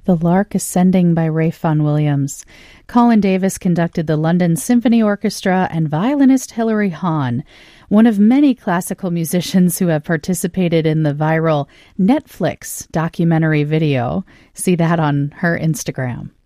The Lark Ascending by Ralph Vaughan Williams. Colin Davis conducted the London Symphony Orchestra and violinist Hilary Hahn, one of many classical musicians who have participated in the viral Netflix documentary video. See that on her Instagram.